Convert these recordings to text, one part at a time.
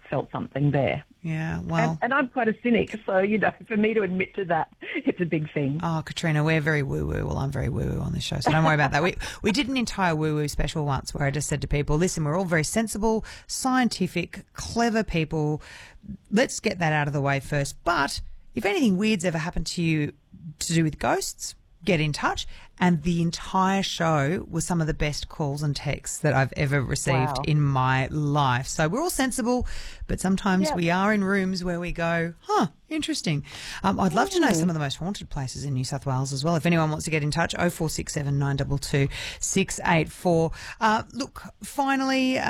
felt something there. Yeah, well... And I'm quite a cynic, so, for me to admit to that, it's a big thing. Oh, Katrina, we're very woo-woo. Well, I'm very woo-woo on this show, so don't worry about that. We did an entire woo-woo special once where I just said to people, listen, we're all very sensible, scientific, clever people. Let's get that out of the way first. But if anything weird's ever happened to you to do with ghosts, get in touch. And the entire show was some of the best calls and texts that I've ever received in my life. So we're all sensible, but sometimes we are in rooms where we go, interesting. I'd love to know some of the most haunted places in New South Wales as well. If anyone wants to get in touch, 0467 922 684. Look, finally,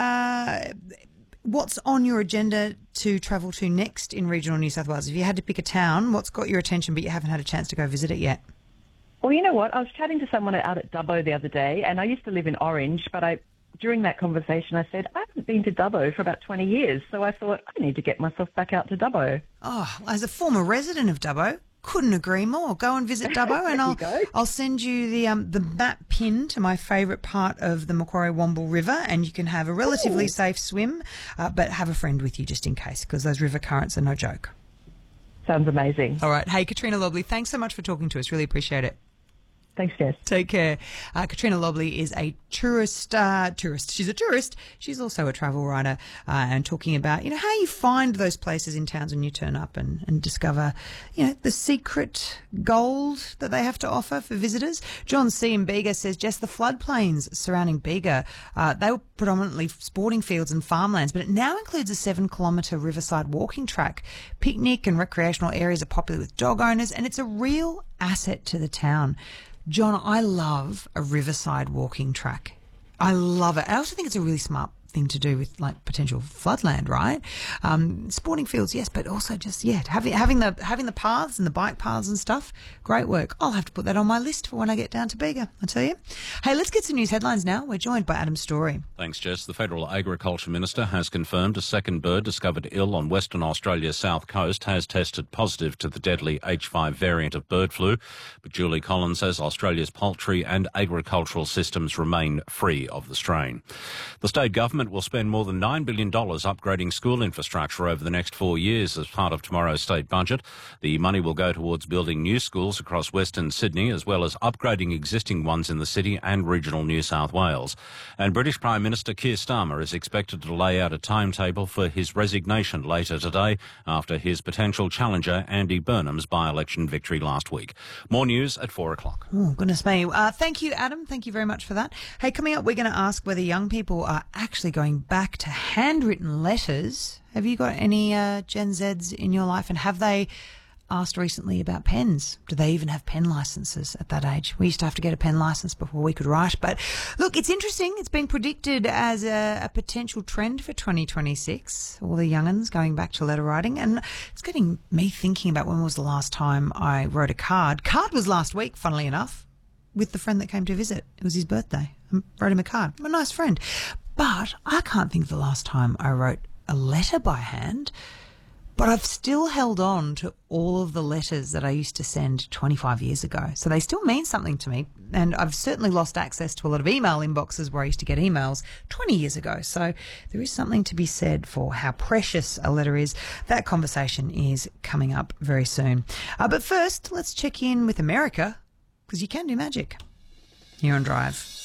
what's on your agenda to travel to next in regional New South Wales? If you had to pick a town, what's got your attention but you haven't had a chance to go visit it yet? Well, you know what? I was chatting to someone out at Dubbo the other day, and I used to live in Orange, but during that conversation I said, I haven't been to Dubbo for about 20 years, so I thought I need to get myself back out to Dubbo. Oh, as a former resident of Dubbo, couldn't agree more. Go and visit Dubbo, and I'll send you the map pin to my favourite part of the Macquarie Womble River, and you can have a relatively safe swim, but have a friend with you just in case, because those river currents are no joke. Sounds amazing. All right. Hey, Katrina Lobley, thanks so much for talking to us. Really appreciate it. Thanks, Jess. Take care. Katrina Lobley is a tourist. She's a tourist. She's also a travel writer, and talking about, how you find those places in towns when you turn up and discover, the secret gold that they have to offer for visitors. John C. in Bega says, Jess, the floodplains surrounding Bega, they were predominantly sporting fields and farmlands, but it now includes a 7-kilometre riverside walking track. Picnic and recreational areas are popular with dog owners, and it's a real asset to the town. John, I love a riverside walking track. I love it. I also think it's a really smart thing to do with potential floodland, right? Sporting fields, yes, but also just having the paths and the bike paths and stuff. Great work. I'll have to put that on my list for when I get down to Bega, I tell you. Hey, let's get some news headlines now. We're joined by Adam Story. Thanks, Jess. The Federal Agriculture Minister has confirmed a second bird discovered ill on Western Australia's south coast has tested positive to the deadly H5 variant of bird flu. But Julie Collins says Australia's poultry and agricultural systems remain free of the strain. The state government will spend more than $9 billion upgrading school infrastructure over the next 4 years as part of tomorrow's state budget. The money will go towards building new schools across Western Sydney, as well as upgrading existing ones in the city and regional New South Wales. And British Prime Minister Keir Starmer is expected to lay out a timetable for his resignation later today after his potential challenger Andy Burnham's by-election victory last week. More news at 4 o'clock. Oh, goodness me. Thank you, Adam. Thank you very much for that. Hey, coming up, we're going to ask whether young people are actually going back to handwritten letters. Have you got any Gen Zs in your life, and have they asked recently about pens? Do they even have pen licenses at that age? We used to have to get a pen license before we could write. But look, it's interesting. It's been predicted as a potential trend for 2026, all the young'uns going back to letter writing. And it's getting me thinking about when was the last time I wrote a card. Card was last week, funnily enough, with the friend that came to visit. It was his birthday. I wrote him a card. I'm a nice friend. But I can't think of the last time I wrote a letter by hand. But I've still held on to all of the letters that I used to send 25 years ago. So they still mean something to me. And I've certainly lost access to a lot of email inboxes where I used to get emails 20 years ago. So there is something to be said for how precious a letter is. That conversation is coming up very soon. But first, let's check in with America, because you can do magic here on Drive.